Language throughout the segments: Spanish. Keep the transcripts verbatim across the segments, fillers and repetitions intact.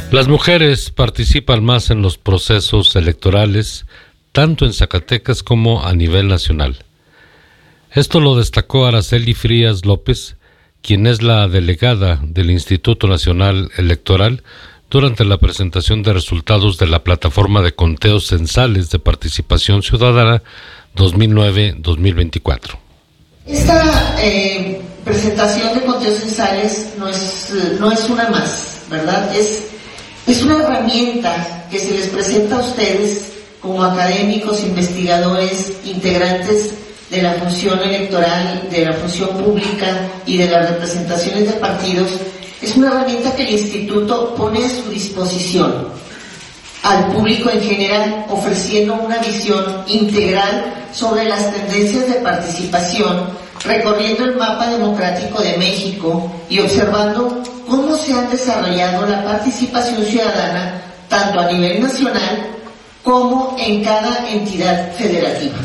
Las mujeres participan más en los procesos electorales, tanto en Zacatecas como a nivel nacional. Esto lo destacó Araceli Frías López, quien es la delegada del Instituto Nacional Electoral, durante la presentación de resultados de la plataforma de conteos censales de participación ciudadana dos mil nueve a dos mil veinticuatro. Esta eh, presentación de conteos censales no es, no es una más, ¿verdad? Es Es una herramienta que se les presenta a ustedes como académicos, investigadores, integrantes de la función electoral, de la función pública y de las representaciones de partidos. Es una herramienta que el Instituto pone a su disposición al público en general, ofreciendo una visión integral sobre las tendencias de participación, recorriendo el mapa democrático de México y observando cómo se ha desarrollado la participación ciudadana tanto a nivel nacional como en cada entidad federativa,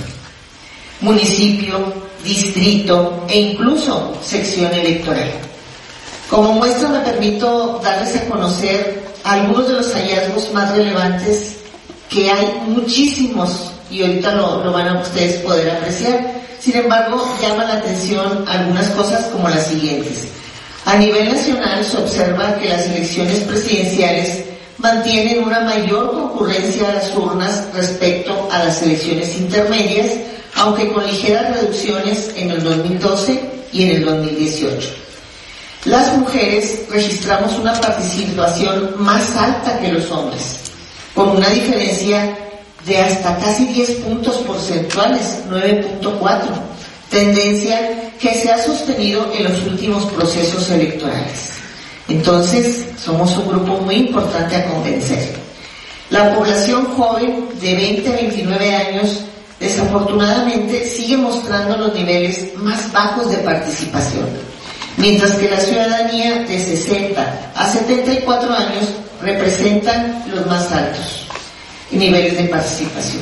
municipio, distrito e incluso sección electoral. Como muestra me permito darles a conocer algunos de los hallazgos más relevantes, que hay muchísimos y ahorita lo, lo van a ustedes poder apreciar. Sin embargo, llama la atención algunas cosas como las siguientes. A nivel nacional se observa que las elecciones presidenciales mantienen una mayor concurrencia a las urnas respecto a las elecciones intermedias, aunque con ligeras reducciones en el dos mil doce y en el dos mil dieciocho. Las mujeres registramos una participación más alta que los hombres, con una diferencia de hasta casi diez puntos porcentuales, nueve punto cuatro, tendencia que se ha sostenido en los últimos procesos electorales. Entonces, somos un grupo muy importante a convencer. La población joven de veinte a veintinueve años, desafortunadamente, sigue mostrando los niveles más bajos de participación, mientras que la ciudadanía de sesenta a setenta y cuatro años representan los más altos niveles de participación.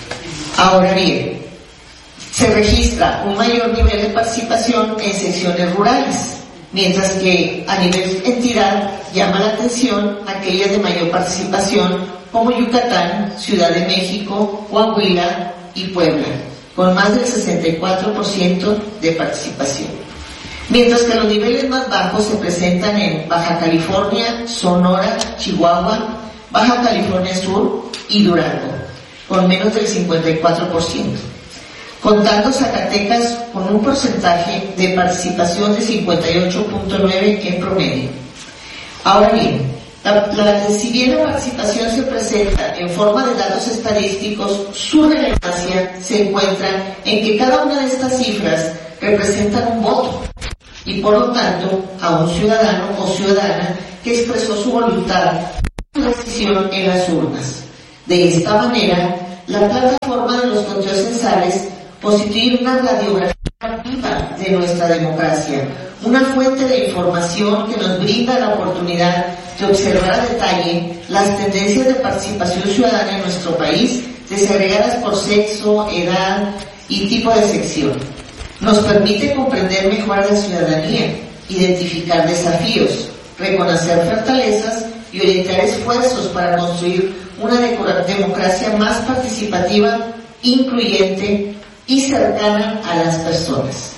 Ahora bien, se registra un mayor nivel de participación en secciones rurales, mientras que a nivel entidad llama la atención aquellas de mayor participación como Yucatán, Ciudad de México, Coahuila y Puebla, con más del sesenta y cuatro por ciento de participación. Mientras que los niveles más bajos se presentan en Baja California, Sonora, Chihuahua, Baja California Sur y Durango, con menos del cincuenta y cuatro por ciento. Contando Zacatecas con un porcentaje de participación de cincuenta y ocho punto nueve en promedio. Ahora bien, la, la, si bien la participación se presenta en forma de datos estadísticos, su relevancia se encuentra en que cada una de estas cifras representan un voto y por lo tanto a un ciudadano o ciudadana que expresó su voluntad y decisión en las urnas. De esta manera, la plataforma de los conteos censales constituye una radiografía viva de nuestra democracia, una fuente de información que nos brinda la oportunidad de observar a detalle las tendencias de participación ciudadana en nuestro país, desagregadas por sexo, edad y tipo de sección. Nos permite comprender mejor a la ciudadanía, identificar desafíos, reconocer fortalezas y orientar esfuerzos para construir una democracia más participativa, incluyente y cercana a las personas.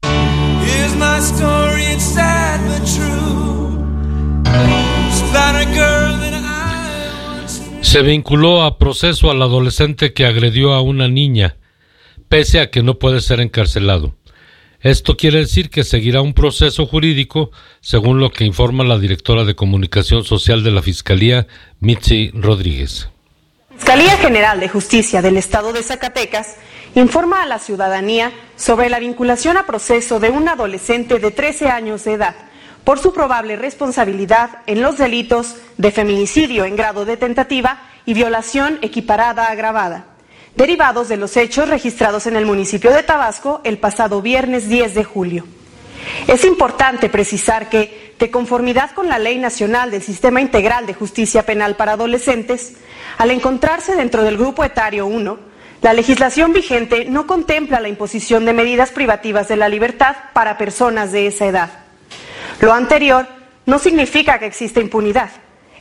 Se vinculó a proceso al adolescente que agredió a una niña, pese a que no puede ser encarcelado. Esto quiere decir que seguirá un proceso jurídico, según lo que informa la directora de Comunicación Social de la Fiscalía, Mitzi Rodríguez. Fiscalía General de Justicia del Estado de Zacatecas informa a la ciudadanía sobre la vinculación a proceso de un adolescente de trece años de edad por su probable responsabilidad en los delitos de feminicidio en grado de tentativa y violación equiparada agravada, derivados de los hechos registrados en el municipio de Tabasco el pasado viernes diez de julio. Es importante precisar que, de conformidad con la Ley Nacional del Sistema Integral de Justicia Penal para Adolescentes, al encontrarse dentro del grupo etario uno, la legislación vigente no contempla la imposición de medidas privativas de la libertad para personas de esa edad. Lo anterior no significa que exista impunidad.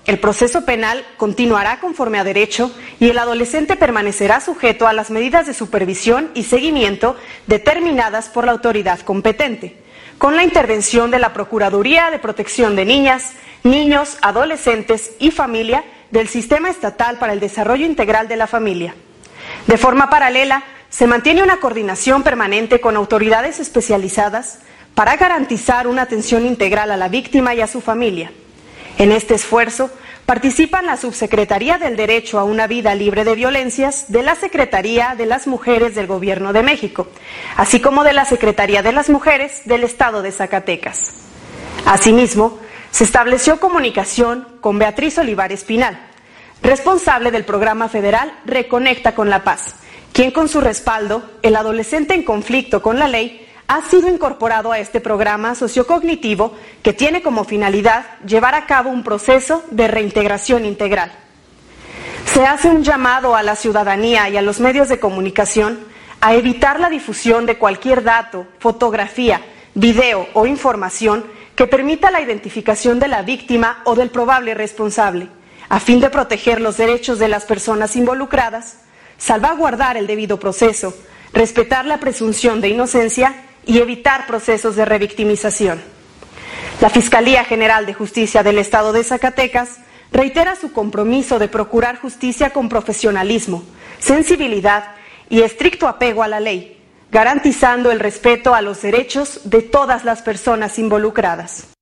el proceso penal continuará conforme a derecho y el adolescente permanecerá sujeto a las medidas de supervisión y seguimiento determinadas por la autoridad competente, con la intervención de la Procuraduría de Protección de Niñas, Niños, Adolescentes y Familia del Sistema Estatal para el Desarrollo Integral de la Familia. De forma paralela, se mantiene una coordinación permanente con autoridades especializadas para garantizar una atención integral a la víctima y a su familia. En este esfuerzo participan la Subsecretaría del Derecho a una Vida Libre de Violencias de la Secretaría de las Mujeres del Gobierno de México, así como de la Secretaría de las Mujeres del Estado de Zacatecas. Asimismo, se estableció comunicación con Beatriz Olivares Pinal, responsable del programa federal Reconecta con la Paz, quien con su respaldo, el adolescente en conflicto con la ley, ha sido incorporado a este programa sociocognitivo que tiene como finalidad llevar a cabo un proceso de reintegración integral. Se hace un llamado a la ciudadanía y a los medios de comunicación a evitar la difusión de cualquier dato, fotografía, video o información que permita la identificación de la víctima o del probable responsable, a fin de proteger los derechos de las personas involucradas, salvaguardar el debido proceso, respetar la presunción de inocencia y evitar procesos de revictimización. La Fiscalía General de Justicia del Estado de Zacatecas reitera su compromiso de procurar justicia con profesionalismo, sensibilidad y estricto apego a la ley, garantizando el respeto a los derechos de todas las personas involucradas.